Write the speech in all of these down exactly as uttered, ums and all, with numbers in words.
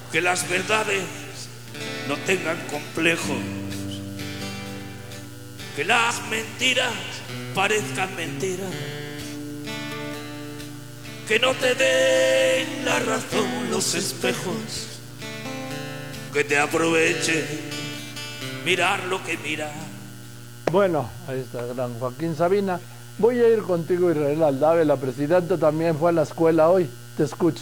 que las verdades no tengan complejos, que las mentiras parezcan mentiras, que no te den la razón los espejos, que te aproveche mirar lo que mira. Bueno, ahí está gran Joaquín Sabina. Voy a ir contigo, Israel Aldave. La presidenta también fue a la escuela hoy. Te escucho.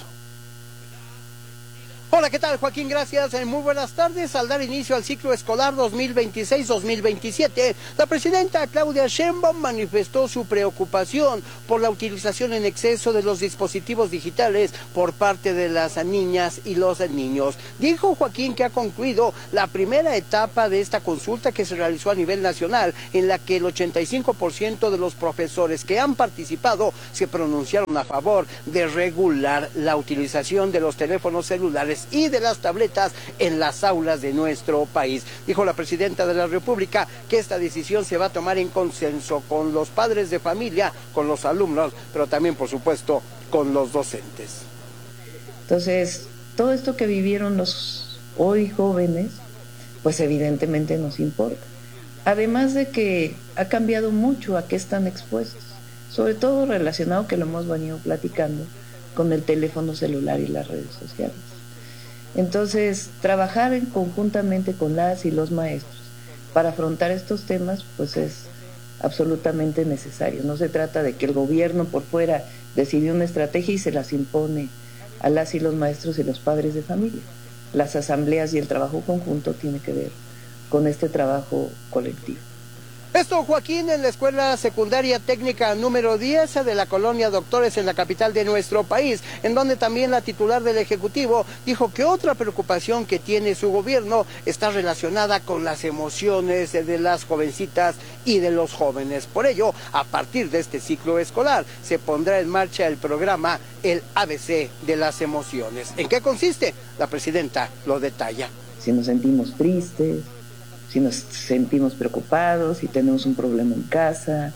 Hola, ¿qué tal, Joaquín? Gracias. Muy buenas tardes. Al dar inicio al ciclo escolar dos mil veintiséis dos mil veintisiete, la presidenta Claudia Sheinbaum manifestó su preocupación por la utilización en exceso de los dispositivos digitales por parte de las niñas y los niños. Dijo Joaquín que ha concluido la primera etapa de esta consulta que se realizó a nivel nacional, en la que el ochenta y cinco por ciento de los profesores que han participado se pronunciaron a favor de regular la utilización de los teléfonos celulares y de las tabletas en las aulas de nuestro país. Dijo la presidenta de la República que esta decisión se va a tomar en consenso con los padres de familia, con los alumnos, pero también, por supuesto, con los docentes. Entonces, todo esto que vivieron los hoy jóvenes, pues evidentemente nos importa. Además de que ha cambiado mucho a qué están expuestos, sobre todo relacionado, que lo hemos venido platicando, con el teléfono celular y las redes sociales. Entonces, trabajar en, conjuntamente con las y los maestros para afrontar estos temas, pues es absolutamente necesario. No se trata de que el gobierno por fuera decide una estrategia y se las impone a las y los maestros y los padres de familia. Las asambleas y el trabajo conjunto tiene que ver con este trabajo colectivo. Esto, Joaquín, en la Escuela Secundaria Técnica número diez de la Colonia Doctores en la capital de nuestro país, en donde también la titular del Ejecutivo dijo que otra preocupación que tiene su gobierno está relacionada con las emociones de las jovencitas y de los jóvenes. Por ello, a partir de este ciclo escolar, se pondrá en marcha el programa El A B C de las emociones. ¿En qué consiste? La presidenta lo detalla. Si nos sentimos tristes, si nos sentimos preocupados, si tenemos un problema en casa,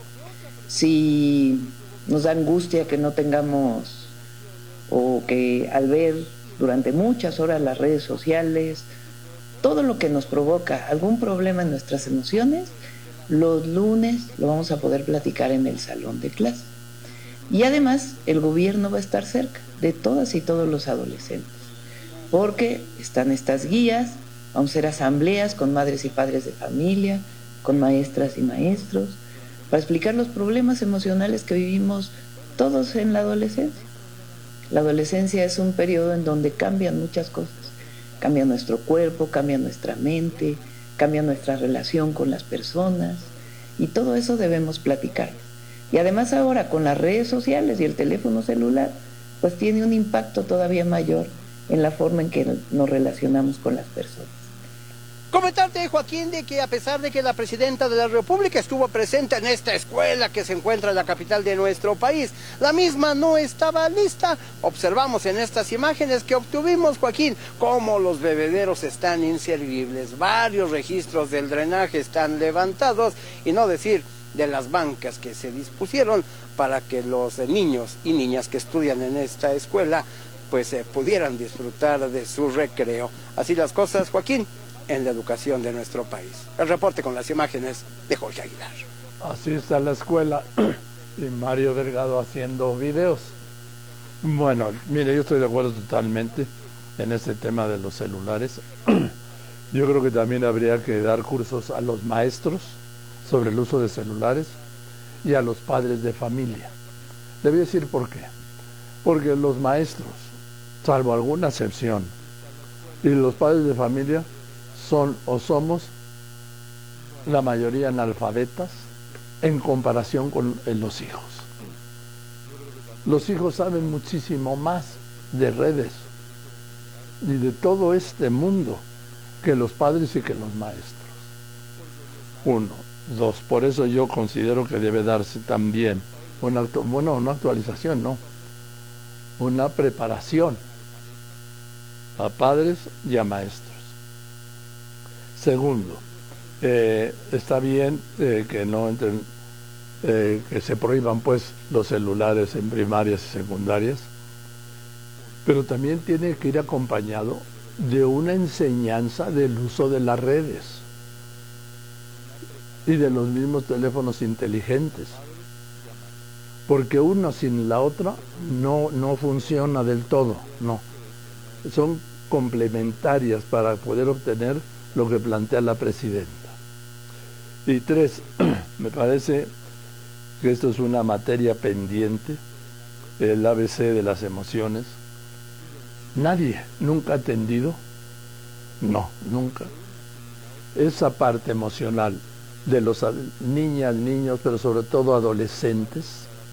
si nos da angustia que no tengamos, o que al ver durante muchas horas las redes sociales, todo lo que nos provoca algún problema en nuestras emociones, los lunes lo vamos a poder platicar en el salón de clase. Y además el gobierno va a estar cerca de todas y todos los adolescentes, porque están estas guías. Vamos a hacer asambleas con madres y padres de familia, con maestras y maestros, para explicar los problemas emocionales que vivimos todos en la adolescencia. La adolescencia es un periodo en donde cambian muchas cosas. Cambia nuestro cuerpo, cambia nuestra mente, cambia nuestra relación con las personas, y todo eso debemos platicar. Y además ahora con las redes sociales y el teléfono celular, pues tiene un impacto todavía mayor en la forma en que nos relacionamos con las personas. Comentarte, Joaquín, de que a pesar de que la presidenta de la República estuvo presente en esta escuela que se encuentra en la capital de nuestro país, la misma no estaba lista. Observamos en estas imágenes que obtuvimos, Joaquín, cómo los bebederos están inservibles, varios registros del drenaje están levantados, y no decir de las bancas que se dispusieron para que los niños y niñas que estudian en esta escuela pues eh, pudieran disfrutar de su recreo. Así las cosas, Joaquín, en la educación de nuestro país. El reporte con las imágenes de Jorge Aguilar. Así está la escuela y Mario Delgado haciendo videos. Bueno, mire, yo estoy de acuerdo totalmente en este tema de los celulares. Yo creo que también habría que dar cursos a los maestros sobre el uso de celulares y a los padres de familia. Le voy a decir por qué. Porque los maestros, salvo alguna excepción, y los padres de familia son o somos la mayoría analfabetas en comparación con los hijos. Los hijos saben muchísimo más de redes y de todo este mundo que los padres y que los maestros. Uno. Dos. Por eso yo considero que debe darse también una, bueno, una actualización, no, una preparación a padres y a maestros. Segundo, eh, está bien eh, que no entren, eh, que se prohíban pues los celulares en primarias y secundarias, pero también tiene que ir acompañado de una enseñanza del uso de las redes y de los mismos teléfonos inteligentes, porque una sin la otra no, no funciona del todo, no. Son complementarias para poder obtener lo que plantea la presidenta. Y tres, me parece que esto es una materia pendiente, el A B C de las emociones. Nadie nunca ha atendido, no, nunca, esa parte emocional de los niñas, niños, pero sobre todo adolescentes,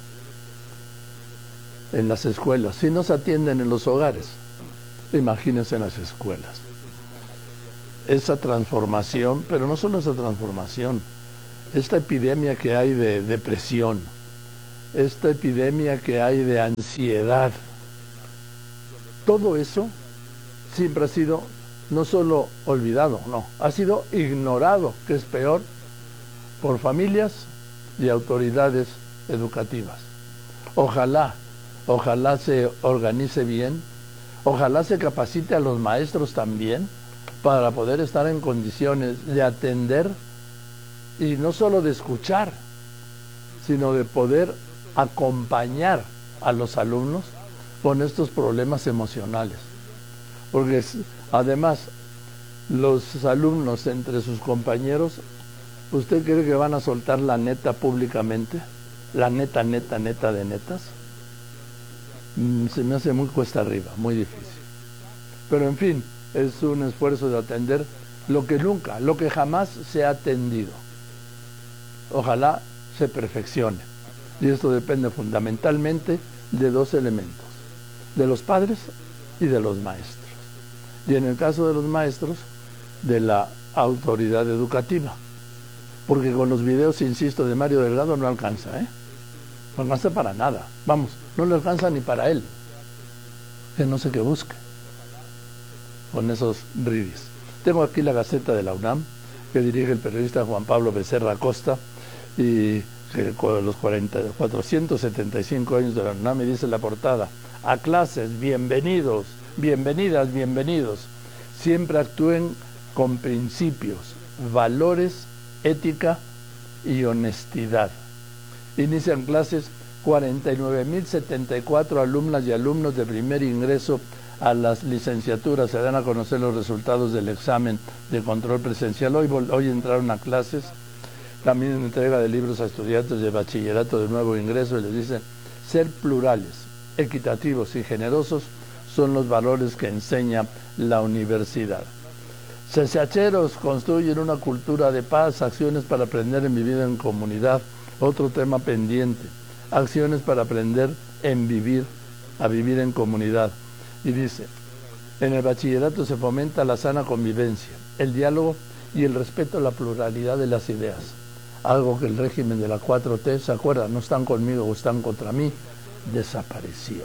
en las escuelas. Si no se atienden en los hogares, imagínense en las escuelas. Esa transformación, pero no solo esa transformación, esta epidemia que hay de depresión, esta epidemia que hay de ansiedad, todo eso siempre ha sido no solo olvidado, no, ha sido ignorado, que es peor, por familias y autoridades educativas. Ojalá, ojalá se organice bien, ojalá se capacite a los maestros también para poder estar en condiciones de atender y no solo de escuchar, sino de poder acompañar a los alumnos con estos problemas emocionales. Porque además los alumnos entre sus compañeros, ¿usted cree que van a soltar la neta públicamente? La neta, neta, neta de netas. Se me hace muy cuesta arriba, muy difícil. Pero en fin, es un esfuerzo de atender lo que nunca, lo que jamás se ha atendido. Ojalá se perfeccione. Y esto depende fundamentalmente de dos elementos, de los padres y de los maestros. Y en el caso de los maestros, de la autoridad educativa. Porque con los videos, insisto, de Mario Delgado no alcanza, ¿eh? No alcanza para nada. Vamos, no le alcanza ni para él. Que no sé qué busque con esos ridis. Tengo aquí la Gaceta de la UNAM, que dirige el periodista Juan Pablo Becerra Acosta, y que con los cuarenta, cuatrocientos setenta y cinco años de la UNAM, me dice la portada: a clases, bienvenidos, bienvenidas, bienvenidos. Siempre actúen con principios, valores, ética y honestidad. Inician clases cuarenta y nueve mil setenta y cuatro alumnas y alumnos de primer ingreso a las licenciaturas. Se dan a conocer los resultados del examen de control presencial. Hoy, hoy entraron a clases. También en entrega de libros a estudiantes de bachillerato de nuevo ingreso, y les dicen: ser plurales, equitativos y generosos son los valores que enseña la universidad. Cesacheros construyen una cultura de paz, acciones para aprender en vivir en comunidad, otro tema pendiente, acciones para aprender en vivir, a vivir en comunidad. Y dice: en el bachillerato se fomenta la sana convivencia, el diálogo y el respeto a la pluralidad de las ideas, algo que el régimen de la cuatro T, ¿se acuerdan? No están conmigo o están contra mí, desapareció.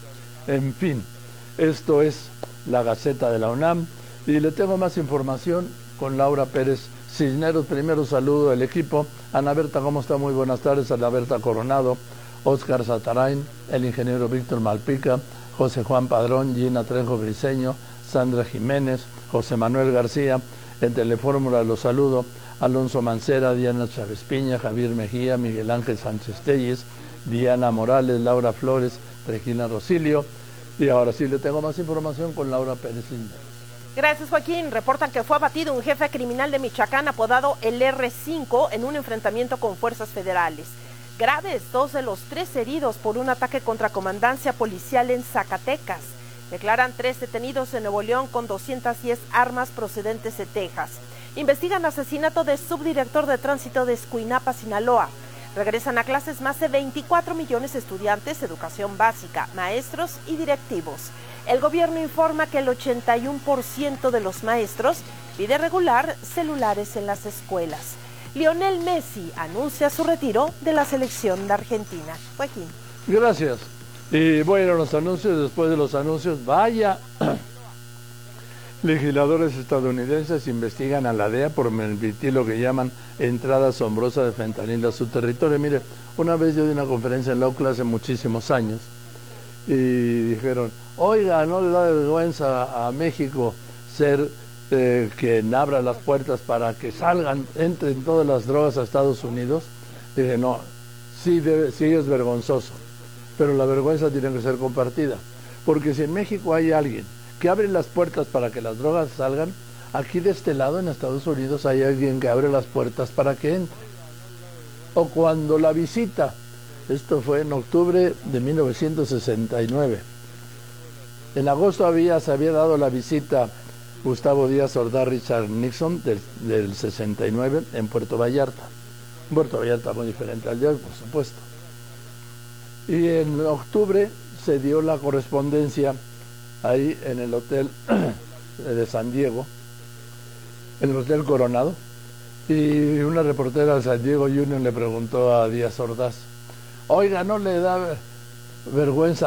En fin, esto es la Gaceta de la UNAM, y le tengo más información con Laura Pérez Cisneros. Primero saludo al equipo. Ana Berta, ¿cómo está? Muy buenas tardes. Ana Berta Coronado, Óscar Satarain, el ingeniero Víctor Malpica, José Juan Padrón, Gina Trejo Briceño, Sandra Jiménez, José Manuel García. En Telefórmula los saludo: Alonso Mancera, Diana Chávez Piña, Javier Mejía, Miguel Ángel Sánchez Telles, Diana Morales, Laura Flores, Regina Rosilio. Y ahora sí le tengo más información con Laura Pérez Cisneros. Gracias, Joaquín. Reportan que fue abatido un jefe criminal de Michoacán apodado el erre cinco en un enfrentamiento con fuerzas federales. Graves dos de los tres heridos por un ataque contra comandancia policial en Zacatecas. Declaran tres detenidos en Nuevo León con doscientas diez armas procedentes de Texas. Investigan asesinato de subdirector de tránsito de Escuinapa, Sinaloa. Regresan a clases más de veinticuatro millones de estudiantes de educación básica, maestros y directivos. El gobierno informa que el ochenta y uno por ciento de los maestros pide regular celulares en las escuelas. Lionel Messi anuncia su retiro de la selección de Argentina. Joaquín. Gracias. Y voy a ir a los anuncios. Después de los anuncios, vaya. Legisladores estadounidenses investigan a la D E A por permitir lo que llaman entrada asombrosa de fentanilo a su territorio. Mire, una vez yo di una conferencia en la U C L A hace muchísimos años y dijeron: oiga, ¿no le da vergüenza a México ser eh, quien abra las puertas para que salgan, entren todas las drogas a Estados Unidos. Dije, no, sí, debe, sí es vergonzoso, pero la vergüenza tiene que ser compartida. Porque si en México hay alguien que abre las puertas para que las drogas salgan, aquí de este lado en Estados Unidos hay alguien que abre las puertas para que entre. O cuando la visita, esto fue en octubre de mil novecientos sesenta y nueve. En agosto había, se había dado la visita Gustavo Díaz Ordaz, Richard Nixon, del, del sesenta y nueve, en Puerto Vallarta. Puerto Vallarta muy diferente al de hoy, por supuesto. Y en octubre se dio la correspondencia ahí en el hotel de San Diego, en el Hotel Coronado, y una reportera de San Diego Union le preguntó a Díaz Ordaz, oiga, ¿no le da vergüenza